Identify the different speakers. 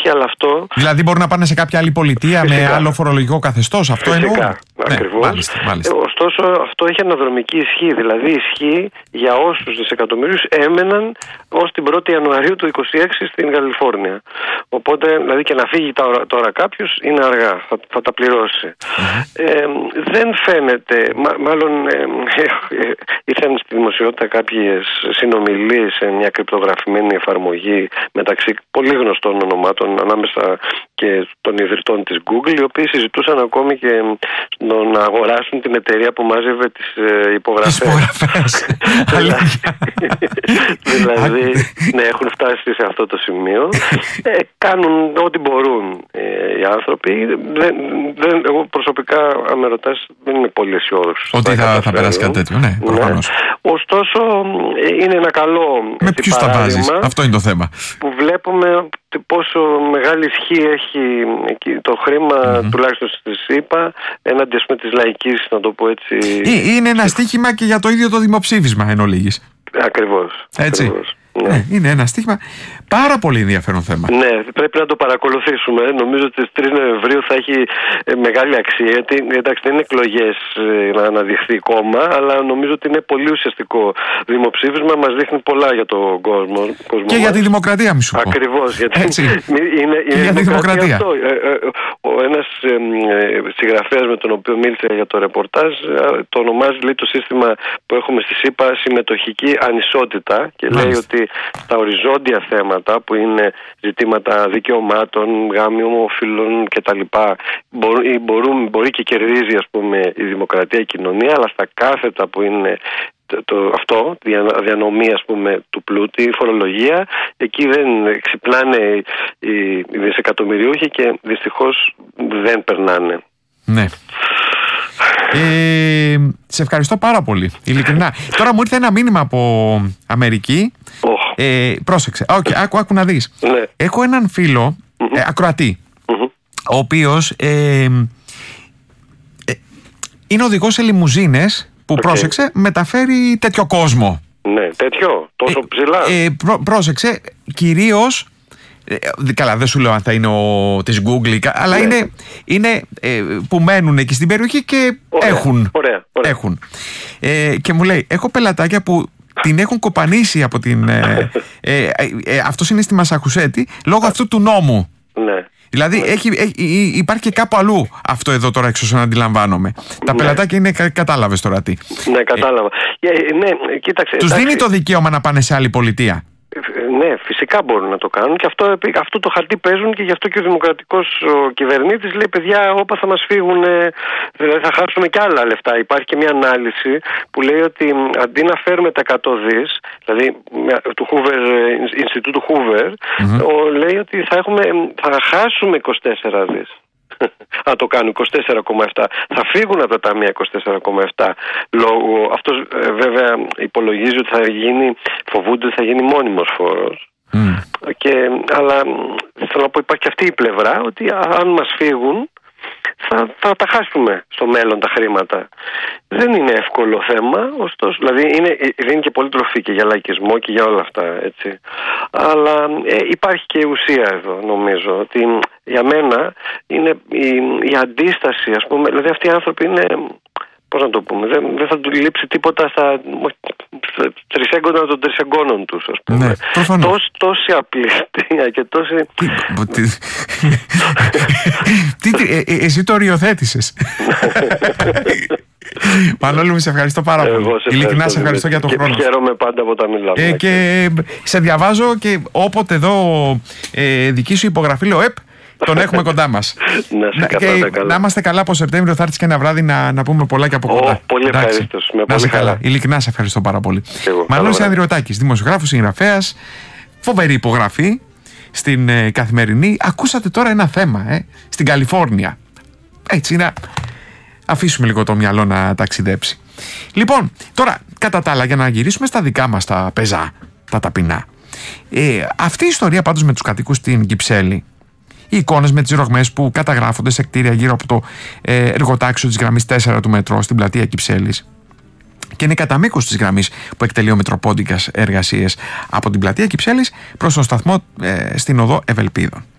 Speaker 1: όχι, αλλά αυτό.
Speaker 2: Δηλαδή μπορούν να πάνε σε κάποια άλλη πολιτεία με άλλο φορολογικό καθεστώς, αυτό εννοώ.
Speaker 1: Φυσικά, ακριβώς.
Speaker 2: Μάλιστα.
Speaker 1: Ωστόσο, αυτό έχει αναδρομική ισχύ. Δηλαδή, ισχύει για όσους δισεκατομμυρίους έμεναν ως την 1η Ιανουαρίου του 2026 στην Καλιφόρνια. Οπότε, δηλαδή, και να φύγει τώρα κάποιος είναι αργά. Θα τα πληρώσει. Δεν φαίνεται, μάλλον ήρθαν στη δημοσιότητα κάποιες συνομιλίες σε μια κρυπτογραφημένη εφαρμογή μεταξύ πολύ γνωστών ονομάτων ανάμεσα και των ιδρυτών της Google, οι οποίοι συζητούσαν ακόμη και να αγοράσουν την εταιρεία που μάζευε τις υπογραφές. Δηλαδή, ναι, έχουν φτάσει σε αυτό το σημείο. Κάνουν ό,τι μπορούν οι άνθρωποι. Εγώ προσωπικά, αν με ρωτάς, δεν είμαι πολύ αισιόδοξος
Speaker 2: ότι θα περάσει κάτι τέτοιο, ναι, προφανώς.
Speaker 1: Ωστόσο, είναι ένα καλό
Speaker 2: με ποιους τα βάζεις, αυτό είναι το θέμα.
Speaker 1: Που βλέπουμε πόσο μεγάλη ισχύ έχει το χρήμα, τουλάχιστον στις ΗΠΑ, έναντι της λαϊκής, να το πω έτσι.
Speaker 2: Είναι ένα στοίχημα και για το ίδιο το δημοψήφισμα, εν ολίγης.
Speaker 1: Ακριβώς.
Speaker 2: Έτσι.
Speaker 1: Ακριβώς.
Speaker 2: Ναι, είναι ένα στοίχημα πάρα πολύ ενδιαφέρον θέμα.
Speaker 1: Ναι, πρέπει να το παρακολουθήσουμε. Νομίζω ότι στις 3 Νοεμβρίου θα έχει μεγάλη αξία. Εντάξει, δεν είναι εκλογές να αναδειχθεί κόμμα, αλλά νομίζω ότι είναι πολύ ουσιαστικό δημοψήφισμα. Μας δείχνει πολλά για τον κόσμο.
Speaker 2: Και για τη δημοκρατία, μη σου πω.
Speaker 1: Ακριβώς. Γιατί
Speaker 2: είναι για τη δημοκρατία.
Speaker 1: Αυτό. Ένας συγγραφέας με τον οποίο μίλησα για το ρεπορτάζ το ονομάζει, λέει, το σύστημα που έχουμε στη ΣΥΠΑ συμμετοχική ανισότητα και λέει ότι τα οριζόντια θέματα που είναι ζητήματα δικαιωμάτων, γάμοι ομοφύλων κτλ. Μπορεί και κερδίζει, ας πούμε, η δημοκρατία, η κοινωνία, αλλά στα κάθετα που είναι αυτό, διανομή, ας πούμε, του πλούτη, η φορολογία, εκεί δεν ξυπνάνε οι δισεκατομμυριούχοι και δυστυχώς δεν περνάνε. Ναι.
Speaker 2: Σε ευχαριστώ πάρα πολύ, ειλικρινά. Τώρα μου ήρθε ένα μήνυμα από Αμερική. Πρόσεξε, άκου να δεις.
Speaker 1: Ναι.
Speaker 2: Έχω έναν φίλο, ακροατή, ο οποίος είναι οδηγός σε λιμουζίνες που, πρόσεξε, μεταφέρει τέτοιο κόσμο.
Speaker 1: Ναι, τέτοιο, τόσο ψηλά.
Speaker 2: Πρόσεξε, κυρίως, καλά, δεν σου λέω αν θα είναι της Google, αλλά είναι που μένουν εκεί στην περιοχή και έχουν. Έχουν. Και μου λέει, έχω πελατάκια που την έχουν κοπανίσει από την... αυτός είναι στη Μασαχουσέτη λόγω αυτού του νόμου.
Speaker 1: Ναι.
Speaker 2: Δηλαδή υπάρχει και κάπου αλλού αυτό εδώ τώρα, εξ όσων αντιλαμβάνομαι. Τα πελατάκια είναι, κατάλαβες τώρα τι.
Speaker 1: Ναι, κατάλαβα. Ναι, κοίταξε.
Speaker 2: Τους δίνει το δικαίωμα να πάνε σε άλλη πολιτεία.
Speaker 1: Ναι, φυσικά μπορούν να το κάνουν και αυτό το χαρτί παίζουν και γι' αυτό και ο δημοκρατικός κυβερνήτης λέει, παιδιά, όπα θα μας φύγουν, δηλαδή θα χάσουμε και άλλα λεφτά. Υπάρχει και μια ανάλυση που λέει ότι αντί να φέρουμε τα 100 δις, δηλαδή του Ινστιτούτου Hoover, λέει ότι θα χάσουμε 24 δις. Να το κάνουν 24,7. Θα φύγουν από τα ταμεία 24,7 λόγω. Αυτός βέβαια υπολογίζει ότι φοβούνται ότι θα γίνει μόνιμος φόρος. Αλλά θέλω να πω, υπάρχει και αυτή η πλευρά ότι αν μας φύγουν θα τα χάσουμε στο μέλλον τα χρήματα. Δεν είναι εύκολο θέμα, ωστόσο, δηλαδή δίνει και πολύ τροφή και για λαϊκισμό και για όλα αυτά, έτσι. Αλλά υπάρχει και ουσία εδώ, νομίζω, ότι για μένα είναι η αντίσταση, ας πούμε, δηλαδή αυτοί οι άνθρωποι είναι, πώς να το πούμε, δεν θα του λείψει τίποτα στα τρισέγγωνα των τρισεγγώνων τους, ας πούμε.
Speaker 2: Ναι, προφανώς.
Speaker 1: Τόση απληστία και τόση...
Speaker 2: Εσύ το οριοθέτησες. Μανώλη μου, σε ευχαριστώ πάρα πολύ. Ειλικρινά σε ευχαριστώ για τον χρόνο.
Speaker 1: Και χαίρομαι πάντα που τα μιλάμε.
Speaker 2: Και σε διαβάζω και όποτε δω δική σου υπογραφή, λέω τον έχουμε κοντά μας. Να είμαστε καλά από Σεπτέμβριο, θα έρθεις και ένα βράδυ να πούμε πολλά και από κοντά.
Speaker 1: Πολύ ευχαριστώ.
Speaker 2: Να είσαι καλά. Ειλικρινά σε ευχαριστώ πάρα πολύ. Μανώλης Ανδριωτάκης, δημοσιογράφος, συγγραφέας, φοβερή υπογραφή στην Καθημερινή. Ακούσατε τώρα ένα θέμα στην Καλιφόρνια. Έτσι, να αφήσουμε λίγο το μυαλό να ταξιδέψει. Λοιπόν, τώρα κατά τα άλλα, για να γυρίσουμε στα δικά μας τα πεζά, τα ταπεινά. Αυτή η ιστορία πάντως με τους κατοίκους στην Κυψέλη, οι εικόνες με τις ρογμές που καταγράφονται σε κτίρια γύρω από το εργοτάξιο της γραμμής 4 του μετρό στην πλατεία Κυψέλης, και είναι κατά μήκος της γραμμής που εκτελεί ο Μητροπόντικας εργασίες από την πλατεία Κυψέλης προς τον σταθμό στην οδό Ευελπίδων.